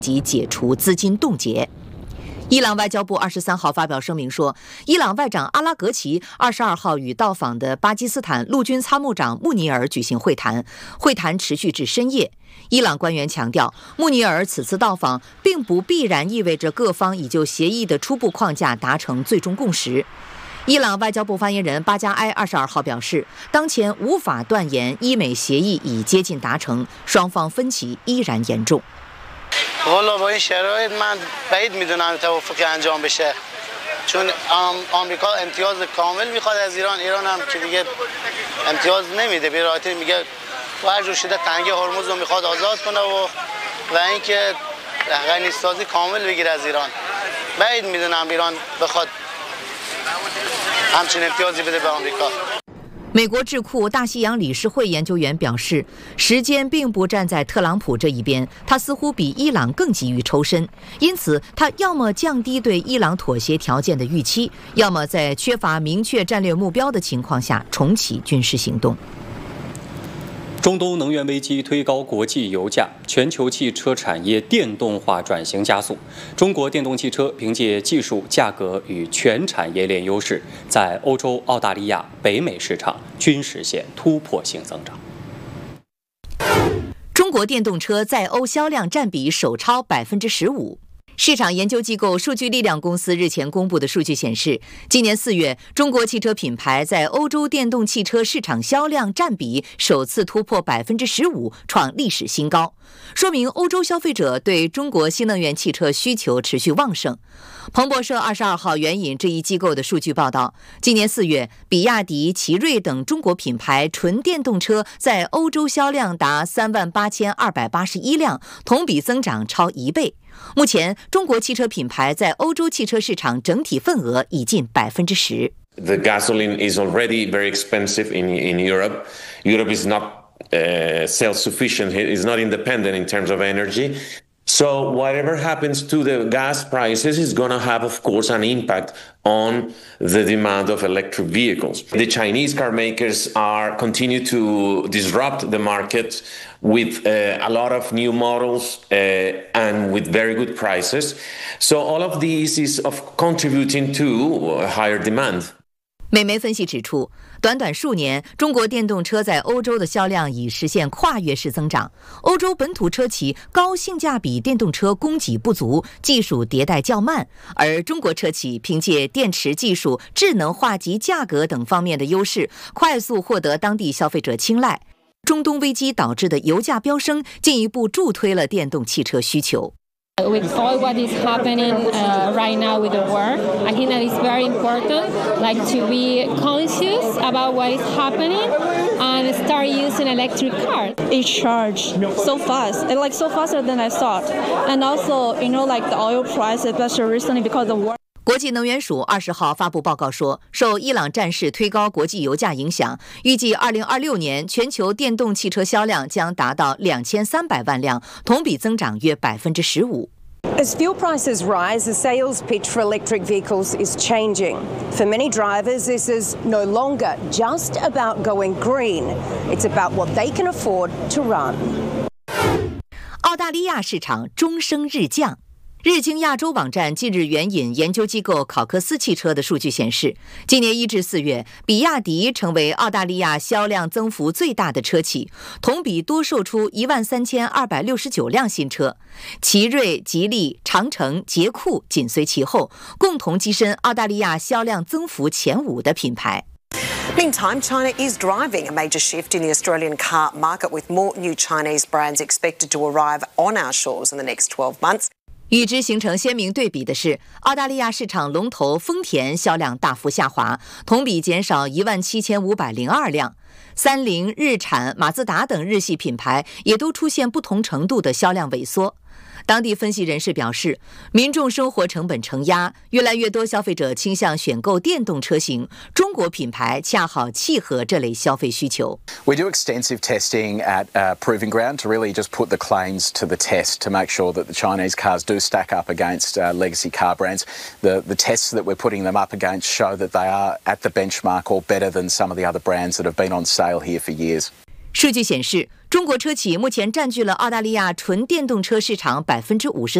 及解除资金冻结。伊朗外交部23号发表声明说，伊朗外长阿拉格齐22号与到访的巴基斯坦陆军参谋长穆尼尔举行会谈，会谈持续至深夜。伊朗官员强调，穆尼尔此次到访并不必然意味着各方已就协议的初步框架达成最终共识。伊朗外交部发言人巴加埃22号表示，当前无法断言伊美协议已接近达成，双方分歧依然严重。 والا با این شرایط من بعید میدونم توافقی انجام بشه چون آمریکا امتیاز کامل میخواد از ایران هم که دیگه امتیاز نمیده به راحتی میگه هر جور شده تنگه هرمز رو میخواد آزاد کنه و اینکه غنیسازی کامل بگیره از ایران بعید میدونم ایران بخواد همچین امتیازی بده به آمریکا。 美国智库大西洋理事会研究员表示，时间并不站在特朗普这一边，他似乎比伊朗更急于抽身，因此他要么降低对伊朗妥协条件的预期，要么在缺乏明确战略目标的情况下重启军事行动。 中东能源危机推高国际油价，全球汽车产业电动化转型加速。中国电动汽车凭借技术、价格与全产业链优势，在欧洲、澳大利亚、北美市场均实现突破性增长。 中国电动车在欧销量占比首超15%。市场研究机构数据力量公司日前公布的数据显示，今年4月，中国汽车品牌在欧洲电动汽车市场销量占比首次突破15%，创历史新高，说明欧洲消费者对中国新能源汽车需求持续旺盛。彭博社22号援引这一机构的数据报道，今年4月，比亚迪、奇瑞等中国品牌纯电动车在欧洲销量达38281辆，同比增长超1倍。目前，中国汽车品牌在欧洲汽车市场整体份额已近10%。 The gasoline is already very expensive in Europe. Europe is not self-sufficient. It is not independent in terms of energy. So whatever happens to the gas prices is going to have, of course, an impact on the demand of electric vehicles. The Chinese car makers continue to disrupt the market with a lot of new models and with very good prices. So all of these is contributing to higher demand. 美媒分析指出，短短数年，中国电动车在欧洲的销量已实现跨越式增长。欧洲本土车企高性价比电动车供给不足，技术迭代较慢，而中国车企凭借电池技术、智能化及价格等方面的优势，快速获得当地消费者青睐。中东危机导致的油价飙升，进一步助推了电动汽车需求。 With all what is happening right now with the war, I think that it's very important, like to be conscious about what is happening and start using electric cars. It charged so fast, like so faster than I thought. And also, like the oil price, especially recently because of the war. 国际能源署20号发布报告说，受伊朗战事推高国际油价影响，预计2026年全球电动汽车销量将达到2300万辆，同比增长约15%。 As fuel prices rise, the sales pitch for electric vehicles is changing. For many drivers, this is no longer just about going green. It's about what they can afford to run. 澳大利亚市场终升日降。日经亚洲网站近日援引研究机构考克斯汽车的数据显示，今年1至4月，比亚迪成为澳大利亚销量增幅最大的车企，同比多售出13269辆新车。奇瑞、吉利、长城、捷酷紧随其后，共同跻身澳大利亚销量增幅前5的品牌。 Meantime, China is driving a major shift in the Australian car market, with more new Chinese brands expected to arrive on our shores in the next 12 months. 与之形成鲜明对比的是，澳大利亚市场龙头丰田销量大幅下滑，同比减少17502辆。三菱、日产、马自达等日系品牌也都出现不同程度的销量萎缩。当地分析人士表示，民众生活成本承压，越来越多消费者倾向选购电动车型，中国品牌恰好契合这类消费需求。 We do extensive testing at Proving Ground to really just put the claims to the test to make sure that the Chinese cars do stack up against legacy car brands. The tests that we're putting them up against show that they are at the benchmark or better than some of the other brands that have been on sale here for years. 数据显示，中中国车企目前占据了澳大利亚纯电动车市场54%。